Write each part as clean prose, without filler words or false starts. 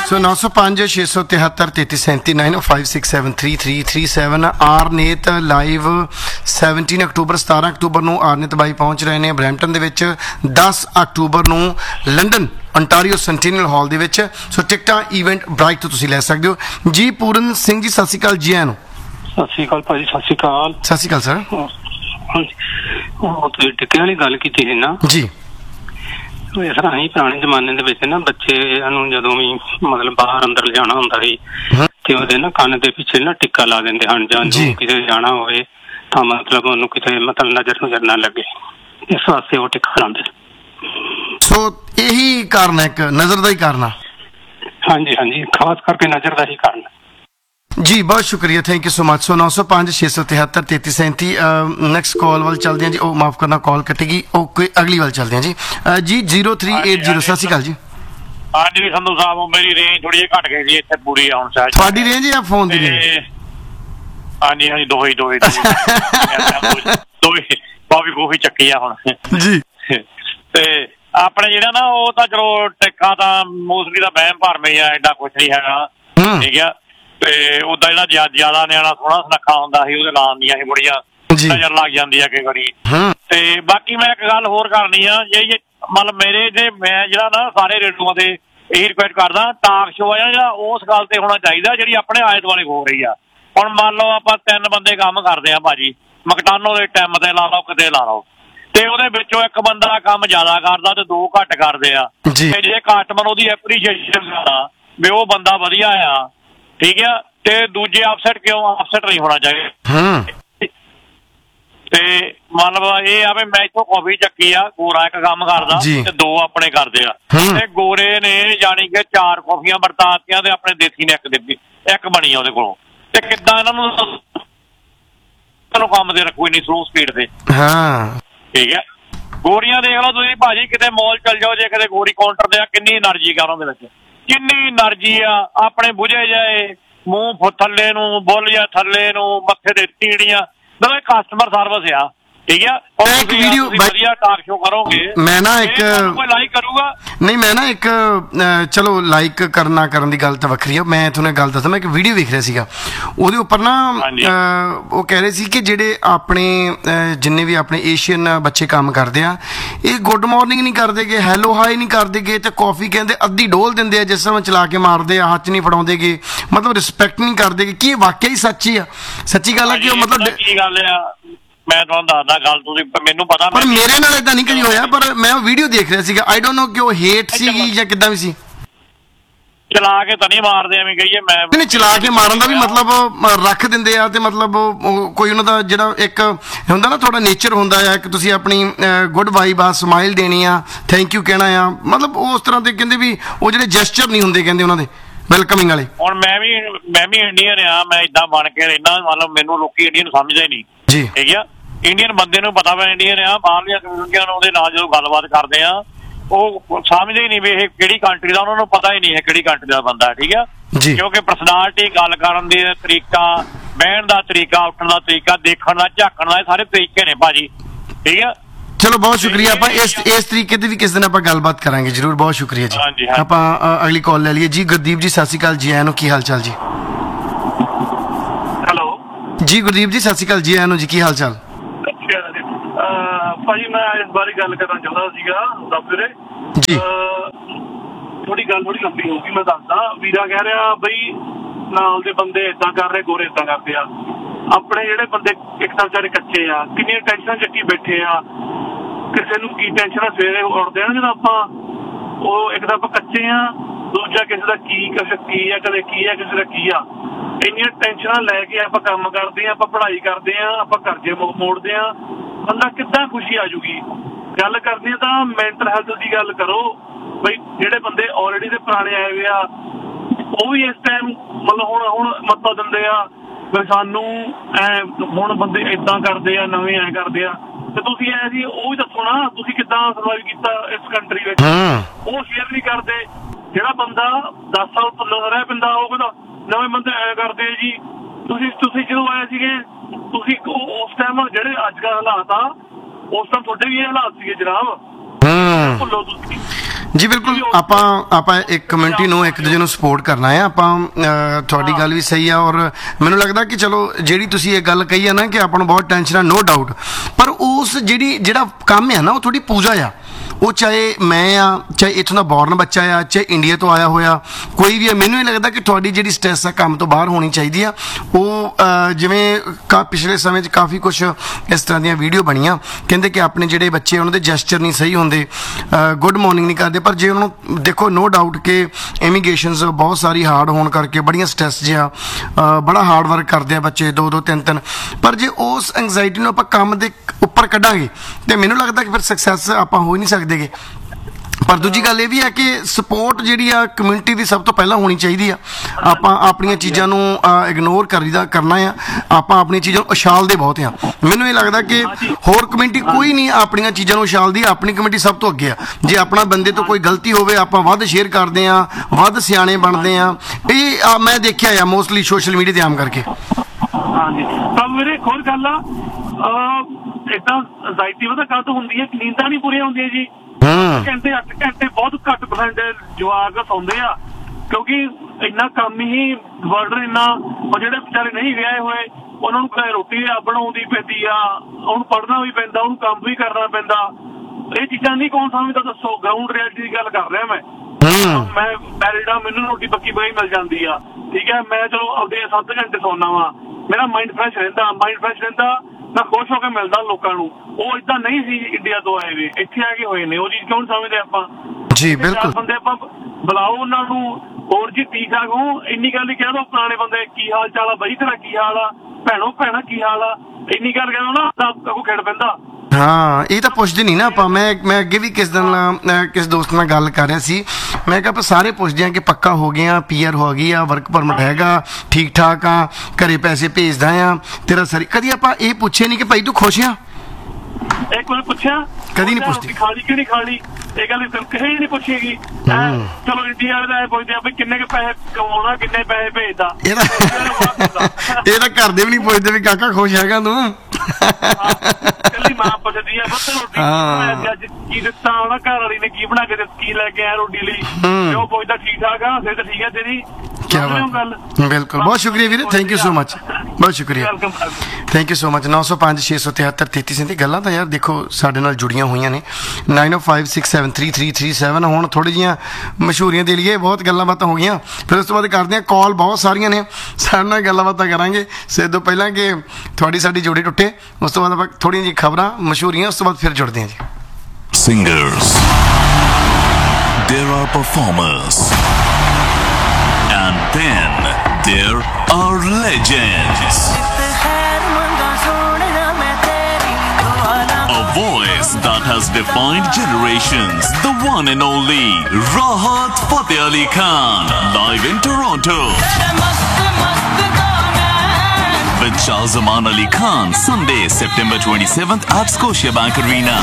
सो 905 673 3337 9056733337 ਆਰਨੇਤ live 17 October 17 October ਨੂੰ ਆਰਨੇਤ ਬਾਈ ਪਹੁੰਚ ਰਹੇ ਨੇ ਬਰੈਂਪਟਨ ਦੇ ਵਿੱਚ, 10 ਅਕਤੂਬਰ ਨੂੰ ਲੰਡਨ ontario ਸੈਂਟੀਨਲ ਹਾਲ ਦੇ ਵਿੱਚ। ਸੋ ਟਿਕਟਾਂ ਇਵੈਂਟ ਬ੍ਰਾਈਟ ਤੋਂ ਤੁਸੀਂ ਲੈ ਸਕਦੇ ਹੋ ਜੀ। ਪੂਰਨ ਸਿੰਘ ਜੀ ਸਤਿ ਸ਼੍ਰੀ ਅਕਾਲ ਜੀ। ਆਇਆਂ ਨੂੰ ਸਤਿ ਸ਼੍ਰੀ ਅਕਾਲ ਭਾਜੀ। ਸਤਿ ਸ਼੍ਰੀ ਅਕਾਲ। ਸਤਿ ਸ਼੍ਰੀ ਅਕਾਲ ਸਰ। ਉਹ ਤੁਸੀਂ ਟਿੱਕਿਆਂ ਵਾਲੀ ਗੱਲ ਕੀਤੀ ਸੀ ਨਾ ਜੀ। ਇਸ ਤਰ੍ਹਾਂ ਹੀ ਪੁਰਾਣੇ ਜ਼ਮਾਨੇ ਦੇ ਵਿੱਚ ਨਾ ਬੱਚਿਆਂ ਨੂੰ ਜਦੋਂ ਵੀ ਮਤਲਬ ਬਾਹਰ ਅੰਦਰ ਲਿਜਾਣਾ ਹੁੰਦਾ ਸੀ ਤੇ ਉਹਦੇ ਨਾ ਕੰਨ ਦੇ ਪਿੱਛੇ ਨਾ ਟਿੱਕਾ ਲਾ ਦਿੰਦੇ ਹਨ, ਜਾਂ ਕਿਤੇ ਜਾਣਾ ਹੋਵੇ ਤਾਂ ਮਤਲਬ ਉਹਨੂੰ ਕਿਤੇ ਮਤਲਬ ਨਜ਼ਰ ਨਾ ਲੱਗੇ, ਇਸ ਵਾਸਤੇ ਉਹ ਟਿੱਕਾ ਲਾਉਂਦੇ। ਸੋ ਇਹੀ ਕਾਰਨ ਹੈ, ਇੱਕ ਨਜ਼ਰ ਦਾ ਹੀ ਕਾਰਨ ਆ। ਹਾਂਜੀ ਹਾਂਜੀ, ਖਾਸ ਕਰਕੇ ਨਜ਼ਰ ਦਾ ਹੀ ਕਾਰਨ ਜੀ। ਬਹੁਤ ਸ਼ੁਕਰੀਆ, thank you so much. So 905 673 3337 next call ਵੱਲ ਚੱਲਦੇ ਹਾਂ ਜੀ। ਉਹ ਮਾਫ ਕਰਨਾ, ਕਾਲ ਕੱਟੇਗੀ, ਓਕੇ ਅਗਲੀ ਵੱਲ ਚੱਲਦੇ ਹਾਂ ਜੀ। ਜੀ 0380 ਸਤਿ ਸ਼੍ਰੀ ਅਕਾਲ ਜੀ। ਹਾਂਜੀ ਸੰਧੂ ਸਾਹਿਬ, ਮੇਰੀ ਰੇਂਜ ਥੋੜੀ ਜਿਹੀ ਘਟ ਗਈ ਸੀ ਇੱਥੇ, ਪੂਰੀ ਆਉਣ ਸਾਜ। ਤੁਹਾਡੀ ਰੇਂਜ ਜਾਂ ਫੋਨ ਦੀ ਰੇਂਜ? ਹਾਂਜੀ ਹਾਂਜੀ, ਦੋਹੀ ਕਾਫੀ ਚੱਕੀ ਆ ਹੁਣ ਜੀ। ਤੇ ਆਪਣੇ ਜਿਹੜਾ ਨਾ ਉਹ ਤਾਂ ਚਲੋ ਟਿੱਕਾ ਤਾਂ ਮੋਸਟਲੀ ਦਾ ਵਹਿਮ ਭਰਮ ਹੀ ਆ, ਐਡਾ ਕੁਛ ਨਹੀਂ ਹੈਗਾ, ਠੀਕ ਆ। ਤੇ ਉਦਾਂ ਜਿਹੜਾ ਜ਼ਿਆਦਾ ਨਿਆਣਾ ਸੋਹਣਾ ਸੁਨੱਖਾ ਹੁੰਦਾ ਸੀ ਉਹਦੇ ਨਾਂ ਦੀਆਂ ਸੀ ਬੜੀਆਂ ਨਜ਼ਰ ਲੱਗ ਜਾਂਦੀ ਆ ਕਈ ਵਾਰੀ। ਤੇ ਬਾਕੀ ਮੈਂ ਇੱਕ ਗੱਲ ਹੋਰ ਕਰਨੀ ਆ, ਜੇ ਮਤਲਬ ਮੇਰੇ ਜੇ ਮੈਂ ਜਿਹੜਾ ਨਾ ਸਾਰੇ ਰੇਡੂਆਂ ਤੇ ਇਹੀ ਰਿਕੁਐਸਟ ਕਰਦਾ, ਟਾਕ ਸ਼ੋਅ ਆ ਜਿਹੜਾ ਉਸ ਗੱਲ ਤੇ ਹੋਣਾ ਚਾਹੀਦਾ ਜਿਹੜੀ ਆਪਣੇ ਆਲੇ ਦੁਆਲੇ ਹੋ ਰਹੀ ਆ। ਹੁਣ ਮੰਨ ਲਓ ਆਪਾਂ 3 ਬੰਦੇ ਕੰਮ ਕਰਦੇ ਆ ਭਾਜੀ, ਮਕਟਾਨੋ ਦੇ ਟਾਈਮ ਤੇ ਲਾ ਲਓ, ਕਿਤੇ ਲਾ ਲਓ, ਤੇ ਉਹਦੇ ਵਿੱਚੋਂ ਇੱਕ ਬੰਦਾ ਕੰਮ ਜ਼ਿਆਦਾ ਕਰਦਾ ਤੇ 2 ਘੱਟ ਕਰਦੇ ਆ। ਤੇ ਜੇ ਕਸਟਮਰ ਉਹਦੀ ਐਪਰੀਸ਼ੀਏਸ਼ਨ ਕਰਦਾ ਵੀ ਉਹ ਬੰਦਾ ਵਧੀਆ ਆ, ਠੀਕ ਆ, ਤੇ ਦੂਜੇ ਅਪਸੈਟ ਨਹੀਂ ਹੋਣਾ ਚਾਹੀਦਾ। ਤੇ ਮਤਲਬ ਇਹ ਆ ਵੀ ਮੈਂ ਇੱਥੋਂ ਕਾਫੀ ਚੱਕੀ ਆ, ਗੋਰਾ ਇੱਕ ਕੰਮ ਕਰਦਾ ਤੇ 2 ਆਪਣੇ ਕਰਦੇ ਆ, ਤੇ ਗੋਰੇ ਨੇ ਜਾਣੀ ਕਿ 4 ਕਾਫੀਆਂ ਵਰਤਾਤੀਆਂ ਤੇ ਆਪਣੇ ਦੇਸੀ ਨੇ ਇੱਕ ਬਣੀ ਆ ਉਹਦੇ ਕੋਲੋਂ। ਤੇ ਕਿੱਦਾਂ ਇਹਨਾਂ ਨੂੰ ਕੰਮ ਦੇ ਰੱਖੋ ਇੰਨੀ ਸਲੋ ਸਪੀਡ ਤੇ? ਠੀਕ ਹੈ, ਗੋਰੀਆਂ ਦੇਖ ਲਓ ਤੁਸੀਂ ਭਾਜੀ, ਕਿਤੇ ਮੋਲ ਚੱਲ ਜਾਓ, ਜੇ ਕਿਤੇ ਗੋਰੀ ਕਾਊਂਟਰ ਤੇ ਆ, ਕਿੰਨੀ એનર્ਜੀ ਆ ਉਹਨਾਂ ਦੇ ਵਿੱਚ, ਕਿੰਨੀ એનર્ਜੀ ਆ। ਆਪਣੇ ਬੁਝੇ ਜਾਏ ਮੂੰਹ ਥੱਲੇ ਨੂੰ, ਬੁੱਲ ਜਾਂ ਥੱਲੇ ਨੂੰ, ਮੱਥੇ ਤੇ ਤੀੜੀਆਂ, ਮਤਲਬ ਕਸਟਮਰ ਸਰਵਿਸ ਆ, ਠੀਕ ਆ। ਵਧੀਆ ਟਾਕ ਸ਼ੋ ਕਰੋਗੇ, ਮੈਂ ਨਾ ਇੱਕ ਕੋਈ ਲਾਈਕ ਕਰੂਗਾ ਨਹੀਂ, ਮੈਂ ਨਾ ਇੱਕ ਚਲੋ ਲਾਈਕ ਕਰਨ ਦੀ ਗੱਲ ਤਾਂ ਵੱਖਰੀ ਆ। ਮੈਂ ਤੁਹਾਨੂੰ ਗੱਲ ਦੱਸਾਂ, ਮੈਂ ਇੱਕ ਵੀਡੀਓ ਵੇਖ ਰਿਹਾ ਸੀਗਾ, ਉਹਦੇ ਉੱਪਰ ਨਾ ਉਹ ਕਹਿ ਰਹੇ ਸੀ ਕਿ ਜਿਹੜੇ ਆਪਣੇ ਜਿੰਨੇ ਵੀ ਆਪਣੇ ਏਸ਼ੀਅਨ ਬੱਚੇ ਕੰਮ ਕਰਦੇ ਆ, ਇਹ ਗੁੱਡ ਮਾਰਨਿੰਗ ਨਹੀਂ ਕਰਦੇਗੇ, ਹੈਲੋ ਹਾਈ ਨਹੀਂ ਕਰਦੇਗੇ, ਤੇ ਕਾਫੀ ਕਹਿੰਦੇ ਅੱਧੀ ਡੋਲ ਦਿੰਦੇ ਆ, ਜਿਸ ਤਰ੍ਹਾਂ ਚਲਾ ਕੇ ਮਾਰਦੇ ਆ, ਹੱਥ ਨਹੀਂ ਫੜਾਉਂਦੇਗੇ, ਮਤਲਬ ਰਿਸਪੈਕਟ ਨਹੀਂ ਕਰਦੇਗੇ। ਕੀ ਇਹ ਵਾਕਿਆ ਹੀ ਸੱਚੀ ਆ? ਸੱਚੀ ਗੱਲ ਆ ਕਿ ਉਹ ਮਤਲਬ ਕੀ ਗੱਲ ਆ? ਮੈਂ ਤੁਹਾਨੂੰ ਦੱਸਦਾ ਗੱਲ, ਤੁਸੀਂ ਮੈਨੂੰ ਪਤਾ, ਪਰ ਮੇਰੇ ਨਾਲ ਏਦਾਂ ਨਹੀਂ ਕਦੀ ਹੋਇਆ, ਪਰ ਮੈਂ ਉਹ ਵੀਡੀਓ ਦੇਖ ਰਿਹਾ ਸੀਗਾ। ਆਈ ਡੋਨਟ ਨੋ ਕਿ ਉਹ ਹੇਟ ਸੀਗੀ ਜਾਂ ਕਿੱਦਾਂ ਵੀ ਸੀ। ਚਲਾ ਕੇ ਤਾਂ ਨਹੀਂ ਮਾਰਦੇ ਐਵੇਂ ਕਹੀਏ, ਮੈਂ ਨਹੀਂ, ਚਲਾ ਕੇ ਮਾਰਨ ਦਾ ਵੀ ਮਤਲਬ ਰੱਖ ਦਿੰਦੇ ਆ, ਤੇ ਮਤਲਬ ਕੋਈ ਉਹਨਾਂ ਦਾ ਜਿਹੜਾ ਇੱਕ ਹੁੰਦਾ ਨਾ ਤੁਹਾਡਾ ਨੇਚਰ ਹੁੰਦਾ ਆ, ਕਿ ਤੁਸੀਂ ਆਪਣੀ ਗੁੱਡ ਵਾਈਬ ਆ, ਸਮਾਈਲ ਦੇਣੀ ਆ, ਥੈਂਕ ਯੂ ਕਹਿਣਾ ਆ, ਮਤਲਬ ਉਸ ਤਰ੍ਹਾਂ ਦੇ ਕਹਿੰਦੇ ਵੀ ਉਹ ਜਿਹੜੇ ਜੈਸਚਰ ਨਹੀਂ ਹੁੰਦੇ ਕਹਿੰਦੇ ਉਹਨਾਂ ਦੇ ਵੈਲਕਮਿੰਗ ਵਾਲੇ। ਹੁਣ ਮੈਂ ਵੀ ਇੰਡੀਅਨ ਆ, ਮੈਂ ਏਦਾਂ ਬਣ ਕੇ ਰਹਿਣਾ, ਮਤਲਬ ਮੈਨੂੰ ਲੋਕੀ ਇੰਡੀਅਨ ਸਮਝਦੇ ਨਹੀਂ ਜੀ, ਠੀਕ ਆ। ਇੰਡੀਅਨ ਬੰਦੇ ਨੂੰ ਪਤਾ ਵਾ ਇੰਡੀਅਨ ਆ, ਬਾਹਰਲੀਆਂ ਕਮਿਊਨਿਟੀਆਂ ਨੂੰ ਉਹਦੇ ਨਾਲ ਜਦੋਂ ਗੱਲਬਾਤ ਕਰਦੇ ਆ ਉਹ ਸਮਝਦੇ ਹੀ ਨਹੀਂ ਵੀ ਇਹ ਕਿਹੜੀ ਕੰਟਰੀ ਦਾ, ਉਹਨਾਂ ਨੂੰ ਪਤਾ ਹੀ ਨਹੀਂ ਹੈ ਕਿਹੜੀ ਕੰਟਰੀ ਦਾ ਬੰਦਾ, ਠੀਕ ਆ। ਕਿਉਂਕਿ ਪਰਸਨੈਲਿਟੀ, ਗੱਲ ਕਰਨ ਦੇ ਤਰੀਕਾ, ਬਹਿਣ ਦਾ ਤਰੀਕਾ, ਉੱਠਣ ਦਾ ਤਰੀਕਾ, ਦੇਖਣ ਦਾ, ਝਾਕਣ ਦਾ, ਇਹ ਸਾਰੇ ਤਰੀਕੇ ਨੇ ਭਾਜੀ, ਠੀਕ ਆ। ਚਲੋ ਬਹੁਤ ਸ਼ੁਕਰੀਆ, ਆਪਾਂ ਇਸ ਤਰੀਕੇ ਦੀ ਵੀ ਕਿਸ ਦਿਨ ਆਪਾਂ ਗੱਲਬਾਤ ਕਰਾਂਗੇ ਜ਼ਰੂਰ। ਬਹੁਤ ਸ਼ੁਕਰੀਆ ਜੀ। ਆਪਾਂ ਅਗਲੀ ਕਾਲ ਲੈ ਲਈਏ ਜੀ। ਗੁਰਦੀਪ ਜੀ ਸਤਿ ਸ਼੍ਰੀ ਅਕਾਲ ਜੀ। ਆਇਆਂ ਨੂੰ, ਕੀ ਹਾਲ ਚਾਲ ਜੀ? ਹੈਲੋ ਜੀ ਗੁਰਦੀਪ ਜੀ ਸਤਿ ਸ਼੍ਰੀ ਅਕਾਲ ਜੀ। ਆਇਆਂ ਨੂੰ ਜੀ, ਕੀ ਹਾਲ ਚਾਲ? ਭਾਜੀ ਮੈਂ ਇਸ ਬਾਰੇ ਗੱਲ ਕਰਨਾ ਚਾਹੁੰਦਾ ਸੀਗਾ ਵੀਰੇ ਜੀ। ਥੋੜੀ ਗੱਲ ਥੋੜੀ ਲੰਬੀ ਹੋਊਗੀ, ਮੈਂ ਦੱਸਦਾ। ਵੀਰਾ ਕਹਿ ਰਿਹਾ ਬਈ ਨਾਲ ਦੇ ਬੰਦੇ ਏਦਾਂ ਕਰ ਰਹੇ, ਗੋਰੇ ਏਦਾਂ ਕਰਦੇ ਆ। ਆਪਣੇ ਜਿਹੜੇ ਬੰਦੇ ਇੱਕ ਤਾਂ ਵਿਚਾਰੇ ਕੱਚੇ ਆ, ਕਿੰਨੀਆਂ ਟੈਨਸ਼ਨਾਂ ਚੱਕੀ ਬੈਠੇ ਆ, ਕਿਸੇ ਨੂੰ ਕੀ ਟੈਨਸ਼ਨ ਆ, ਸਵੇਰੇ ਉੱਠਦੇ ਆ ਜਦੋਂ ਆਪਾਂ, ਉਹ ਇੱਕ ਤਾਂ ਆਪਾਂ ਕੱਚੇ ਆ, ਦੂਜਾ ਕਿਸੇ ਦਾ ਕੀ ਆ, ਕਦੇ ਕੀ ਆ, ਕਿਸੇ ਦਾ ਕੀ ਆ। ਇੰਨੀਆਂ ਟੈਨਸ਼ਨਾਂ ਲੈ ਕੇ ਆਪਾਂ ਕੰਮ ਕਰਦੇ ਆ, ਆਪਾਂ ਪੜ੍ਹਾਈ ਕਰਦੇ ਆ, ਆਪਾਂ ਕਰਜ਼ੇ ਮੋੜਦੇ ਆ, ਬੰਦਾ ਕਿੱਦਾਂ ਖੁਸ਼ੀ ਆ ਜੂਗੀ? ਗੱਲ ਕਰਨੀ ਤਾਂ ਮੈਂਟਲ ਹੈਲਥ ਦੀ ਗੱਲ ਕਰੋ ਬਈ। ਜਿਹੜੇ ਬੰਦੇ ਆਲਰੇਡੀ ਦੇ ਪੁਰਾਣੇ ਆਏ ਹੋਏ ਆ, ਉਹ ਵੀ ਇਸ ਟਾਈਮ ਮਤਲਬ ਹੁਣ ਮੱਤਾ ਦਿੰਦੇ ਆ ਵੀ ਸਾਨੂੰ ਹੁਣ ਬੰਦੇ ਏਦਾਂ ਕਰਦੇ ਆ, ਨਵੇਂ ਐ ਕਰਦੇ ਆ। ਤੇ ਤੁਸੀਂ ਐ ਜੀ ਉਹ ਵੀ ਦੱਸੋ ਨਾ, ਤੁਸੀਂ ਕਿੱਦਾਂ ਸਰਵਾਈਵ ਕੀਤਾ ਇਸ ਕੰਟਰੀ ਵਿੱਚ? ਉਹ ਸ਼ੇਅਰ ਨਹੀਂ ਕਰਦੇ। ਜਿਹੜਾ ਬੰਦਾ 10 ਸਾਲ ਪੱਲੋਂ ਰਹਿ ਪੈਂਦਾ, ਉਹ ਕਹਿੰਦਾ ਨਵੇਂ ਬੰਦੇ ਐ ਕਰਦੇ ਆ ਜੀ। ਤੁਸੀਂ ਜਦੋਂ ਆਏ ਸੀਗੇ, ਤੁਸੀਂ ਉਸ ਟਾਈਮ ਜਿਹੜੇ ਅੱਜ ਕੱਲ੍ਹ ਹਾਲਾਤ ਆ, ਉਸ ਟਾਈਮ ਤੁਹਾਡੇ ਵੀ ਇਹ ਹਾਲਾਤ ਸੀਗੇ ਜਨਾਬ, ਭੁੱਲੋ ਤੁਸੀਂ। ਜੀ ਬਿਲਕੁਲ ਆਪਾਂ ਇੱਕ ਕਮਿਊਨਿਟੀ ਨੂੰ ਇੱਕ ਦੂਜੇ ਨੂੰ ਸਪੋਰਟ ਕਰਨਾ ਹੈ ਆਪਾਂ ਤੁਹਾਡੀ ਗੱਲ ਵੀ ਸਹੀ ਆ ਔਰ ਮੈਨੂੰ ਲੱਗਦਾ ਕਿ ਚਲੋ ਜਿਹੜੀ ਤੁਸੀਂ ਇਹ ਗੱਲ ਕਹੀ ਹੈ ਨਾ ਕਿ ਆਪਾਂ ਨੂੰ ਬਹੁਤ ਟੈਨਸ਼ਨ ਆ ਨੋ ਡਾਊਟ ਪਰ ਉਸ ਜਿਹੜਾ ਕੰਮ ਹੈ ਨਾ ਉਹ ਥੋੜੀ ਪੂਜਾ ਆ ਉਹ ਚਾਹੇ ਮੈਂ ਆ ਚਾਹੇ ਇੱਥੋਂ ਦਾ ਬੋਰਨ ਬੱਚਾ ਆ ਚਾਹੇ ਇੰਡੀਆ ਤੋਂ ਆਇਆ ਹੋਇਆ ਕੋਈ ਵੀ ਆ ਮੈਨੂੰ ਇਹ ਲੱਗਦਾ ਕਿ ਤੁਹਾਡੀ ਜਿਹੜੀ ਸਟ੍ਰੈਸ ਆ ਕੰਮ ਤੋਂ ਬਾਹਰ ਹੋਣੀ ਚਾਹੀਦੀ ਆ ਉਹ ਜਿਵੇਂ ਪਿਛਲੇ ਸਮੇਂ 'ਚ ਕਾਫੀ ਕੁਛ ਇਸ ਤਰ੍ਹਾਂ ਦੀਆਂ ਵੀਡੀਓ ਬਣੀਆਂ ਕਹਿੰਦੇ ਕਿ ਆਪਣੇ ਜਿਹੜੇ ਬੱਚੇ ਉਹਨਾਂ ਦੇ ਜੈਸਚਰ ਨਹੀਂ ਸਹੀ ਹੁੰਦੇ ਗੁੱਡ ਮਾਰਨਿੰਗ ਨਹੀਂ ਕਰਦੇ ਪਰ ਜੇ ਉਹਨਾਂ ਨੂੰ ਦੇਖੋ ਨੋ ਡਾਊਟ ਕਿ ਇਮੀਗ੍ਰੇਸ਼ਨਸ ਬਹੁਤ ਸਾਰੀ ਹਾਰਡ ਹੋਣ ਕਰਕੇ ਬੜੀਆਂ ਸਟ੍ਰੈਸ ਜਿਹਾ ਬੜਾ ਹਾਰਡ ਵਰਕ ਕਰਦੇ ਆ ਬੱਚੇ 2-2 3-3 ਪਰ ਜੇ ਉਸ ਐਂਗਜ਼ਾਈਟੀ ਨੂੰ ਆਪਾਂ ਕੰਮ ਦੇ ਉੱਪਰ ਕੱਢਾਂਗੇ ਤੇ ਮੈਨੂੰ ਲੱਗਦਾ ਕਿ ਫਿਰ ਸਕਸੈਸ ਆਪਾਂ ਹੋ ਹੀ ਨਹੀਂ ਸਕਦੇਗੇ ਪਰ ਦੂਜੀ ਗੱਲ ਇਹ ਵੀ ਹੈ ਕਿ ਸਪੋਰਟ ਜਿਹੜੀ ਆ ਕਮਿਊਨਿਟੀ ਦੀ ਸਭ ਤੋਂ ਪਹਿਲਾਂ ਹੋਣੀ ਚਾਹੀਦੀ ਆ ਆਪਾਂ ਆਪਣੀਆਂ ਚੀਜ਼ਾਂ ਨੂੰ ਇਗਨੋਰ ਕਰਨਾ ਆ ਆਪਾਂ ਆਪਣੀਆਂ ਚੀਜ਼ਾਂ ਨੂੰ ਉਛਾਲਦੇ ਬਹੁਤ ਆ ਮੈਨੂੰ ਇਹ ਲੱਗਦਾ ਕਿ ਹੋਰ ਕਮਿਊਨਿਟੀ ਕੋਈ ਨਹੀਂ ਆਪਣੀਆਂ ਚੀਜ਼ਾਂ ਨੂੰ ਉਛਾਲਦੀ ਆਪਣੀ ਕਮਿਊਨਿਟੀ ਸਭ ਤੋਂ ਅੱਗੇ ਆ ਜੇ ਆਪਣਾ ਬੰਦੇ ਤੋਂ ਕੋਈ ਗਲਤੀ ਹੋਵੇ ਆਪਾਂ ਵੱਧ ਸ਼ੇਅਰ ਕਰਦੇ ਆ ਵੱਧ ਸਿਆਣੇ ਬਣਦੇ ਆ ਇਹ ਮੈਂ ਦੇਖਿਆ ਆ ਮੋਸਟਲੀ ਸੋਸ਼ਲ ਮੀਡੀਆ ਤੇ ਆਮ ਕਰਕੇ ਹਾਂਜੀ ਤਾਂ ਮੇਰੇ ਖੋਲ ਗੱਲ ਆ ਇਦਾਂ ਐਂਜ਼ਾਈਟੀ ਉਹਦਾ ਕਾਹਤ ਹੁੰਦੀ ਹੈ ਨੀਂਦਾਂ ਨਹੀਂ ਪੂਰੀਆਂ ਹੁੰਦੀਆਂ ਜੀ ਘੰਟੇ 8 ਘੰਟੇ ਬਹੁਤ ਘੱਟ ਪਰਸੈਂਟ ਜਵਾਕ ਸੌਂਦੇ ਆ ਕਿਉਂਕਿ ਇੰਨਾ ਕੰਮ ਹੀ ਵਰਡਰ ਇੰਨਾ ਉਹ ਜਿਹੜੇ ਵਿਚਾਰੇ ਨਹੀਂ ਵਿਆਹੇ ਹੋਏ ਉਹਨਾਂ ਨੂੰ ਰੋਟੀ ਬਣਾਉਂਦੀ ਪੈਂਦੀ ਆ ਉਹਨੂੰ ਪੜ੍ਹਨਾ ਵੀ ਪੈਂਦਾ ਉਹਨੂੰ ਕੰਮ ਵੀ ਕਰਨਾ ਪੈਂਦਾ ਇਹ ਚੀਜ਼ਾਂ ਨਹੀਂ ਕੌਣ ਸਮਝਦਾ ਦੱਸੋ ਗਰਾਊਂਡ ਰਿਐਲਿਟੀ ਦੀ ਗੱਲ ਕਰ ਰਿਹਾ ਮੈਂ ਮੈਰਿਡ ਆ ਮੈਨੂੰ ਰੋਟੀ ਪੱਕੀ ਬਈ ਮਿਲ ਜਾਂਦੀ ਆ ਠੀਕ ਹੈ ਮੈਂ ਚਲੋ ਆਪਦੇ 7 ਘੰਟੇ ਸੌਣਾ ਵਾ ਮੇਰਾ ਮਾਈਂਡ ਫਰੈਸ਼ ਰਹਿੰਦਾ ਮੈਂ ਖੁਸ਼ ਹੋ ਕੇ ਮਿਲਦਾ ਲੋਕਾਂ ਨੂੰ ਉਹ ਏਦਾਂ ਨਹੀਂ ਸੀ ਇੰਡੀਆ ਤੋਂ ਆਏ ਵੇ ਇੱਥੇ ਆ ਕੇ ਹੋਏ ਨੇ ਉਹ ਚੀਜ਼ ਕਿਉਂ ਸਮਝਦੇ ਆਪਾਂ ਜੀ ਬਿਲਕੁਲ ਬੰਦੇ ਆਪਾਂ ਬੁਲਾਓ ਉਹਨਾਂ ਨੂੰ ਹੋਰ ਜੀ ਠੀਕ ਠਾਕ ਹੋ ਇੰਨੀ ਗੱਲ ਹੀ ਕਹਿ ਦੋ ਪੁਰਾਣੇ ਬੰਦੇ ਕੀ ਹਾਲ ਚਾਲ ਆ ਬਈ ਤੇਰਾ ਕੀ ਹਾਲ ਆ ਭੈਣਾ ਕੀ ਹਾਲ ਆ ਇੰਨੀ ਗੱਲ ਕਹਿ ਦੋ ਨਾ ਤਾਂ ਕੋਈ ਖੇਡ ਪੈਂਦਾ ਹਾਂ ਇਹ ਤਾਂ ਪੁੱਛਦੇ ਨਹੀਂ ਨਾ ਆਪਾਂ ਮੈਂ ਅੱਗੇ ਵੀ ਕਿਸ ਦੋਸਤ ਨਾਲ ਗੱਲ ਕਰ ਰਿਹਾ ਸੀ ਮੈਂ ਕਿਹਾ ਆਪਾਂ ਸਾਰੇ ਪੁੱਛਦੇ ਹਾਂ ਕਿ ਪੱਕਾ ਹੋ ਗਿਆ PR ਹੋ ਗਈ ਆ ਵਰਕ ਪਰਮਿਟ ਹੈਗਾ ਠੀਕ ਠਾਕ ਆ ਘਰੇ ਪੈਸੇ ਭੇਜਦਾ ਆ ਤੇਰਾ ਕਦੀ ਆਪਾਂ ਇਹ ਪੁੱਛੇ ਨਹੀਂ ਕਿ ਭਾਈ ਤੂੰ ਖੁਸ਼ ਆ ਇੱਕ ਵਾਰ ਪੁੱਛਿਆ ਕਦੀ ਨਹੀਂ ਪੁੱਛਦੀ ਖਾਲੀ ਕਿ ਨਹੀਂ ਖਾਲੀ ਇਹ ਗੱਲ ਕਿਸੇ ਨਹੀਂ ਪੁੱਛੇਗੀ ਚਲੋ ਇੰਡੀਆ ਵਾਲੇ ਪੁੱਛਦੇ ਆ ਵੀ ਕਿੰਨੇ ਕੁ ਪੈਸੇ ਕਮਾਉਣਾ ਕਿੰਨੇ ਪੈਸੇ ਭੇਜਦਾ ਇਹਦਾ ਘਰ ਦੇ ਵੀ ਨਹੀਂ ਪੁੱਛਦੇ ਵੀ ਕਾਕਾ ਖੁਸ਼ ਹੈਗਾ ਤੂੰ ਕੱਲੀ ਮਾਂ ਪੁੱਛਦੀ ਆ ਬਸ ਰੋਟੀ ਅੱਜ ਕੀ ਦਿੱਤਾ ਉਹਨਾਂ ਘਰ ਵਾਲੀ ਨੇ ਕੀ ਬਣਾ ਕੇ ਕੀ ਲੈ ਕੇ ਆਇਆ ਰੋਟੀ ਲਈ ਉਹ ਪੁੱਛਦਾ ਠੀਕ ਠਾਕ ਆ ਫਿਰ ਤਾਂ ਠੀਕ ਹੈ ਤੇਰੀ ਬਿਲਕੁਲ ਬਹੁਤ ਸ਼ੁਕਰੀਆ ਵੀਰੇ ਥੈਂਕ ਯੂ ਸੋ ਮਚ ਬਹੁਤ ਸ਼ੁਕਰੀਆ ਥੈਂਕ ਯੂ ਸੋ ਮਚ 905 673 3337 ਗੱਲਾਂ ਤਾਂ ਯਾਰ ਦੇਖੋ ਸਾਡੇ ਨਾਲ ਜੁੜੀਆਂ ਹੋਈਆਂ ਨੇ 9056733337 ਹੁਣ ਥੋੜੀ ਜੀਆਂ ਮਸ਼ਹੂਰੀਆਂ ਦੇ ਲਈਏ ਬਹੁਤ ਗੱਲਾਂ ਬਾਤਾਂ ਹੋ ਗਈਆਂ ਫਿਰ ਉਸ ਤੋਂ ਬਾਅਦ ਕਰਦੇ ਹਾਂ ਕਾਲ ਬਹੁਤ ਸਾਰੀਆਂ ਨੇ ਸਾਡੇ ਨਾਲ ਗੱਲਾਂ ਬਾਤਾਂ ਕਰਾਂਗੇ ਸੇ ਤੋਂ ਪਹਿਲਾਂ ਕਿ ਸਾਡੀ ਜੋੜੀ ਟੁੱਟੇ ਉਸ ਤੋਂ ਬਾਅਦ ਆਪਾਂ ਥੋੜੀਆਂ ਜਿਹੀ ਖਬਰਾਂ ਮਸ਼ਹੂਰੀਆਂ ਉਸ ਤੋਂ ਬਾਅਦ ਫਿਰ ਜੁੜਦੇ ਹਾਂ ਜੀ singers there are performers and then there are legends. A voice that has defined generations. The one and only Rahat Fateh Ali Khan, live in Toronto. With Shahzaman Ali Khan, Sunday, September 27th at Scotiabank Arena.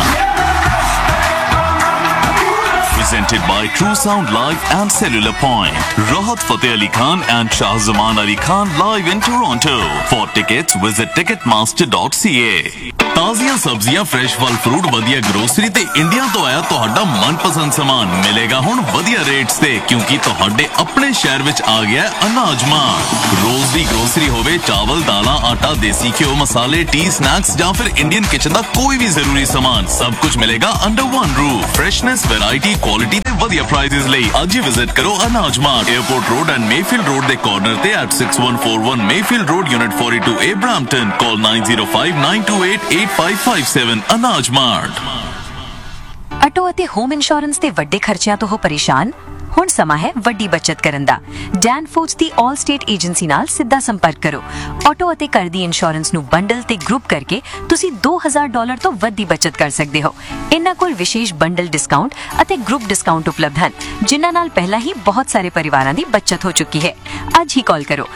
Presented by True Sound Live and Cellular Point. Rahat Fateh Ali Khan and Shahzaman Ali Khan live in Toronto. For tickets, visit ticketmaster.ca. ਤਾਜ਼ੀਆਂ ਸਬਜ਼ੀਆਂ fresh ਫਲ fruit ਵਧੀਆ grocery ਤੇ India ਤੋਂ ਆਇਆ ਤੁਹਾਡਾ ਮਨਪਸੰਦ ਸਾਮਾਨ ਮਿਲੇਗਾ ਹੁਣ ਵਧੀਆ ਰੇਟਸ ਤੇ ਕਿਉਂਕਿ ਤੁਹਾਡੇ ਆਪਣੇ ਸ਼ਹਿਰ ਵਿੱਚ ਆ ਗਿਆ ਅਨਾਜ ਮਾਰਟ ਰੋਜ਼ ਦੀ ਗਰੋਸਰੀ ਹੋਵੇ ਚਾਵਲ ਦਾਲਾਂ ਆਟਾ ਦੇਸੀ ਘਿਓ ਮਸਾਲੇ ਟੀ ਸਨੈਕਸ ਜਾਂ ਫਿਰ ਇੰਡੀਅਨ ਕਿਚਨ ਦਾ ਕੋਈ ਵੀ ਜ਼ਰੂਰੀ ਸਾਮਾਨ ਸਭ ਕੁਝ ਮਿਲੇਗਾ under one roof freshness variety quality ਤੇ ਵਧੀਆ ਪ੍ਰਾਈਸਿਸ ਲਈ ਅੱਜ ਹੀ ਵਿਜ਼ਿਟ ਕਰੋ ਅਨਾਜ mart airport road and Mayfield road ਦੇ ਕਾਰਨਰ ਤੇ at 6141 Mayfield road unit 42A Brampton ਕਾਲ 905928 8557 ਅਨਾਜ ਮਾਰਟ ਆਟੋ ਅਤੇ ਹੋਮ ਇੰਸ਼ੋਰੈਂਸ ਦੇ ਵੱਡੇ ਖਰਚਿਆਂ ਤੋਂ ਹੋ ਪਰੇਸ਼ਾਨ ਹੁਣ ਸਮਾਂ ਹੈ ਵੱਡੀ ਬਚਤ ਕਰਨ ਦਾ ਡੈਨ ਫੋਰਡਸ ਦੀ ਆਲ ਸਟੇਟ ਏਜੰਸੀ ਨਾਲ ਸਿੱਧਾ ਸੰਪਰਕ ਕਰੋ ਆਟੋ ਅਤੇ ਘਰ ਦੀ ਇੰਸ਼ੋਰੈਂਸ ਨੂੰ ਬੰਡਲ ਤੇ ਗਰੁੱਪ ਕਰਕੇ ਤੁਸੀਂ $2000 ਤੋਂ ਵੱਧ ਦੀ ਬਚਤ ਕਰ ਸਕਦੇ ਹੋ ਇਹਨਾਂ ਕੋਲ ਵਿਸ਼ੇਸ਼ ਬੰਡਲ ਡਿਸਕਾਊਂਟ ਅਤੇ ਗਰੁੱਪ ਡਿਸਕਾਊਂਟ ਉਪਲਬਧ ਹਨ ਜਿਨ੍ਹਾਂ ਨਾਲ ਪਹਿਲਾਂ ਹੀ ਬਹੁਤ ਸਾਰੇ ਪਰਿਵਾਰਾਂ ਦੀ ਬਚਤ ਹੋ ਚੁੱਕੀ ਹੈ ਅੱਜ ਹੀ ਕਾਲ ਕਰੋ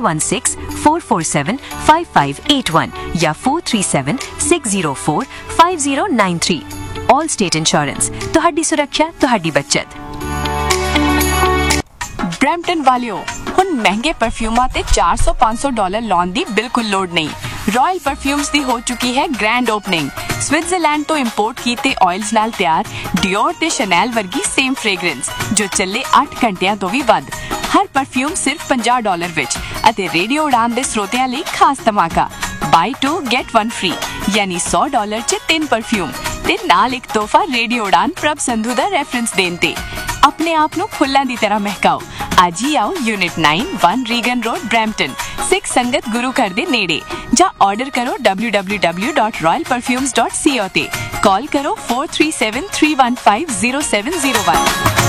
4164475581 ਜਾਂ 4376045093 ਆਲ ਸਟੇਟ ਇੰਸ਼ੋਰੈਂਸ ਤੁਹਾਡੀ ਸੁਰੱਖਿਆ ਤੁਹਾਡੀ ਬਚਤ ਬ੍ਰੈਂਪਟਨ ਵਾਲਿਓ ਹੁਣ ਮਹਿੰਗੇ ਪਰਫਿਊਮਾਂ ਤੇ $400-500 ਲਾਉਣ ਦੀ ਬਿਲਕੁਲ ਲੋੜ ਨਹੀਂ ਰਾਇਲ ਪਰਫਿਊਮਸ ਦੀ ਹੋ ਚੁੱਕੀ ਹੈ ਗ੍ਰੈਂਡ ਓਪਨਿੰਗ। ਸਵਿਟਜ਼ਰਲੈਂਡ ਤੋਂ ਇੰਪੋਰਟ ਕੀਤੇ ਆਇਲਸ ਨਾਲ ਤਿਆਰ ਡਿਓਰ ਤੇ ਸ਼ੈਨਲ ਵਰਗੀ ਸੇਮ ਫ੍ਰੈਗਰੈਂਸ ਜੋ ਚੱਲੇ 8 ਘੰਟਿਆਂ ਤੋਂ ਵੀ ਵੱਧ। ਹਰ ਪਰਫਿਊਮ ਸਿਰਫ $50 ਵਿੱਚ ਅਤੇ ਰੇਡੀਓ ਉਡਾਨ ਦੇ ਸਰੋਤਿਆਂ ਲਈ ਖਾਸ ਧਮਾਕਾ ਬਾਈ 2 ਗੈਟ 1 ਫ੍ਰੀ ਯਾਨੀ $100 ਚ 3 ਪਰਫਿਊਮ ਤੇ ਨਾਲ ਇੱਕ ਤੋਹਫਾ ਰੇਡੀਓ ਉਡਾਨ ਪ੍ਰਭ ਸੰਧੂ ਦਾ ਰੈਫਰੈਂਸ ਦੇਣ ਤੇ। ਆਪਣੇ ਆਪ ਨੂੰ ਫੁੱਲਾਂ ਦੀ ਤਰ੍ਹਾਂ ਮਹਿਕਾਓ। ਅੱਜ ਹੀ ਆਓ ਯੂਨਿਟ 9 1 ਰੀਗਨ ਰੋਡ ਬ੍ਰੈਂਪਟਨ ਸਿੱਖ ਸੰਗਤ ਗੁਰੂ ਘਰ ਦੇ ਨੇੜੇ ਜਾਂ ਆਰਡਰ ਕਰੋ www.royalperfumes.co ਤੇ ਕਾਲ ਕਰੋ 4373150701।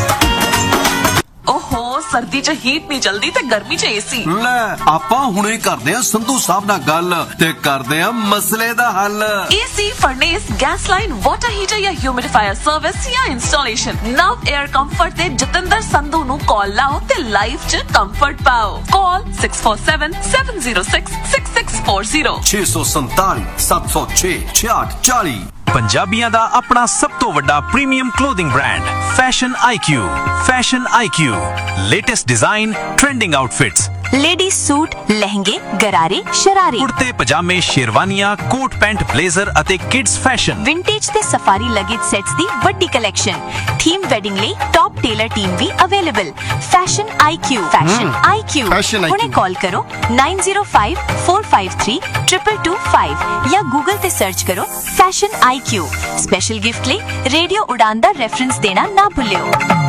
ਓਹੋ ਸਰਦੀ ਚ ਹੀਟ ਨਹੀਂ ਜਲਦੀ ਤੇ ਗਰਮੀ ਚ ਏਸੀ ਲੈ ਆਪਾਂ ਹੁਣੇ ਕਰਦੇ ਆ ਸੰਧੂ ਸਾਹਿਬ ਨਾਲ ਗੱਲ ਤੇ ਕਰਦੇ ਆ ਮਸਲੇ ਦਾ ਹੱਲ। AC ਫਰਨੇਸ gas line water heater ਜਾਂ ਹਿਊਮਿਡੀਫਾਇਰ ਸਰਵਿਸ ਜਾਂ ਇੰਸਟਾਲੇਸ਼ਨ ਨਵ 에ਅਰ ਕੰਫਰਟ ਤੇ ਜਤਿੰਦਰ ਸੰਧੂ ਨੂੰ ਕਾਲ ਲਾਓ ਤੇ ਲਾਈਫ ਚ ਕੰਫਰਟ ਪਾਓ। ਕਾਲ 6477066640 647 706 6640। ਪੰਜਾਬੀਆਂ ਦਾ ਆਪਣਾ ਸਭ ਤੋਂ ਵੱਡਾ premium clothing brand fashion IQ. Fashion IQ latest design trending outfits lady suit ਲਹਿੰਗੇ ਗਰਾਰੇ ਸ਼ਰਾਰੇ ਕੁੜਤੇ ਪਜਾਮੇ ਸ਼ੇਰਵਾਨੀਆਂ ਕੋਟ ਪੈਂਟ ਬਲੇਜ਼ਰ ਅਤੇ ਕਿਡਸ ਫੈਸ਼ਨ ਵਿੰਟੇਜ ਤੇ ਸਫਾਰੀ ਲਗੇਜ ਸੈਟਸ ਦੀ ਵੱਡੀ ਕਲੈਕਸ਼ਨ ਥੀਮ ਵੈਡਿੰਗ ਲਈ ਟੌਪ ਟੇਲਰ ਟੀਮ ਵੀ ਅਵੇਲੇਬਲ। ਫੈਸ਼ਨ ਆਈਕਿਊ ਹੁਣੇ ਕਾਲ ਕਰੋ 9054532225 ਜਾਂ ਗੂਗਲ ਤੇ ਸਰਚ ਕਰੋ ਫੈਸ਼ਨ ਆਈਕਿਊ। ਸਪੈਸ਼ਲ ਗਿਫਟ ਲਈ ਰੇਡੀਓ ਉਡਾਨ ਦਾ ਰੈਫਰੈਂਸ ਦੇਣਾ ਨਾ ਭੁੱਲਿਓ।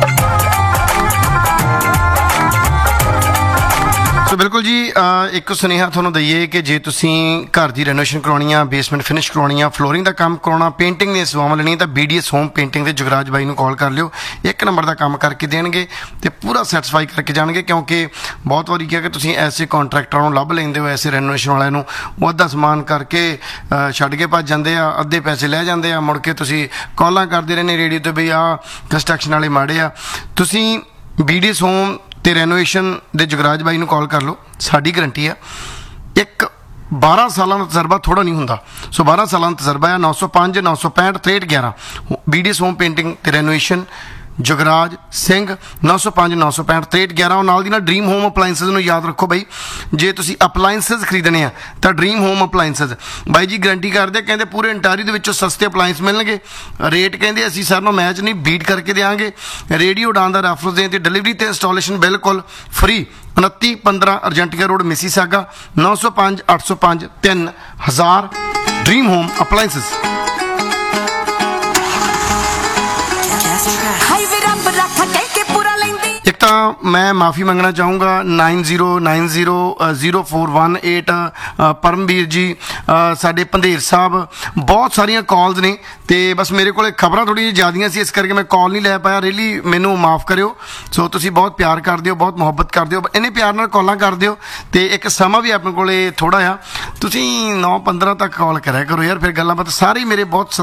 ਸੋ ਬਿਲਕੁਲ ਜੀ ਇੱਕ ਸੁਨੇਹਾ ਤੁਹਾਨੂੰ ਦਈਏ ਕਿ ਜੇ ਤੁਸੀਂ ਘਰ ਦੀ ਰੈਨੋਵੇਸ਼ਨ ਕਰਵਾਉਣੀ ਆ ਬੇਸਮੈਂਟ ਫਿਨਿਸ਼ ਕਰਵਾਉਣੀ ਆ ਫਲੋਰਿੰਗ ਦਾ ਕੰਮ ਕਰਾਉਣਾ ਪੇਂਟਿੰਗ ਦੀਆਂ ਸੇਵਾਵਾਂ ਲੈਣੀਆਂ ਤਾਂ BDS ਹੋਮ ਪੇਂਟਿੰਗ ਦੇ ਜੁਗਰਾਜ ਬਾਈ ਨੂੰ ਕਾਲ ਕਰ ਲਿਓ। 1 ਨੰਬਰ ਦਾ ਕੰਮ ਕਰਕੇ ਦੇਣਗੇ ਤੇ ਪੂਰਾ ਸੈਟੀਸਫਾਈ ਕਰਕੇ ਜਾਣਗੇ ਕਿਉਂਕਿ ਬਹੁਤ ਵਾਰੀ ਕਿਹਾ ਕਿ ਤੁਸੀਂ ਐਸੇ ਕੰਟਰੈਕਟਰਾਂ ਨੂੰ ਲੱਭ ਲੈਂਦੇ ਹੋ ਐਸੇ ਰੈਨੋਵੇਸ਼ਨ ਵਾਲਿਆਂ ਨੂੰ ਉਹ ਅੱਧਾ ਸਮਾਨ ਕਰਕੇ ਛੱਡ ਕੇ ਭੱਜ ਜਾਂਦੇ ਆ ਅੱਧੇ ਪੈਸੇ ਲੈ ਜਾਂਦੇ ਆ ਮੁੜ ਕੇ ਤੁਸੀਂ ਕਾਲਾਂ ਕਰਦੇ ਰਹਿੰਦੇ ਰੇਡੀਓ ਤੇ ਬਈ ਆਹ ਕੰਸਟਰਕਸ਼ਨ ਵਾਲੇ ਮਾੜੇ ਆ। ਤੁਸੀਂ BDS ਹੋਮ ਤੇ ਰੈਨੋਵੇਸ਼ਨ ਦੇ ਜੁਗਰਾਜ ਬਾਈ ਨੂੰ ਕਾਲ ਕਰ ਲਓ। ਸਾਡੀ ਗਰੰਟੀ ਆ 12 ਸਾਲਾਂ ਦਾ ਤਜਰਬਾ ਥੋੜਾ ਨਹੀਂ ਹੁੰਦਾ। ਸੋ 12 ਸਾਲਾਂ ਦਾ ਤਜਰਬਾ ਆ 905 965 6311 BDS ਹੋਮ ਪੇਂਟਿੰਗ ਤੇ ਰੈਨੋਵੇਸ਼ਨ ਜੁਗਰਾਜ ਸਿੰਘ 905 965 6311 ਨਾਲ ਦੀ ਨਾਲ ਡ੍ਰੀਮ ਹੋਮ ਅਪਲਾਈਐਂਸਸ ਨੂੰ ਯਾਦ ਰੱਖੋ ਬਾਈ ਜੇ ਤੁਸੀਂ ਅਪਲਾਈਐਂਸਸ ਖਰੀਦਣੇ ਆ ਤਾਂ ਡ੍ਰੀਮ ਹੋਮ ਅਪਲਾਈਐਂਸਸ ਬਾਈ ਜੀ ਗਰੰਟੀ ਕਰਦੇ ਕਹਿੰਦੇ ਪੂਰੇ ਇੰਟਾਰੀ ਦੇ ਵਿੱਚੋਂ ਸਸਤੇ ਅਪਲਾਈਐਂਸ ਮਿਲਣਗੇ। ਰੇਟ ਕਹਿੰਦੇ ਅਸੀਂ ਸਰ ਨੂੰ ਮੈਚ ਨਹੀਂ ਬੀਟ ਕਰਕੇ ਦੇਵਾਂਗੇ। ਰੇਡੀਓ ਉਡਾਨ ਦਾ ਰੈਫਰੈਂਸ ਦੇਣ ਤੇ ਡਿਲੀਵਰੀ ਤੇ ਇੰਸਟਾਲੇਸ਼ਨ ਬਿਲਕੁਲ free. 2915 ਅਰਜੈਂਟੀਆ road Mississauga 905 805 3000 dream home appliances. ਇੱਕ ਤਾਂ ਮੈਂ ਮਾਫੀ ਮੰਗਣਾ ਚਾਹੂੰਗਾ 90900418 ਪਰਮਵੀਰ ਜੀ ਸਾਡੇ ਪੰਧੇਰ ਸਾਹਿਬ ਬਹੁਤ ਸਾਰੀਆਂ ਕਾਲਸ ਨੇ ਤੇ ਬਸ ਮੇਰੇ ਕੋਲੇ ਖਬਰਾਂ ਥੋੜ੍ਹੀਆਂ ਜ਼ਿਆਦੀਆਂ ਸੀ ਇਸ ਕਰਕੇ ਮੈਂ ਕਾਲ ਨਹੀਂ ਲੈ ਪਾਇਆ। ਰੀਅਲੀ ਮੈਨੂੰ ਮਾਫ ਕਰਿਓ। ਸੋ ਤੁਸੀਂ ਬਹੁਤ ਪਿਆਰ ਕਰਦੇ ਹੋ ਬਹੁਤ ਮੁਹੱਬਤ ਕਰਦੇ ਹੋ ਇੰਨੇ ਪਿਆਰ ਨਾਲ ਕਾਲਾਂ ਕਰਦੇ ਹੋ ਤੇ ਇੱਕ ਸਮਾਂ ਵੀ ਆਪਣੇ ਕੋਲੇ ਥੋੜਾ ਆ ਤੁਸੀਂ 9:15 ਤੱਕ ਕਾਲ ਕਰਿਆ ਕਰੋ ਯਾਰ ਫਿਰ ਗੱਲਾਂ ਬਾਤ ਸਾਰੇ ਮੇਰੇ ਬਹੁਤ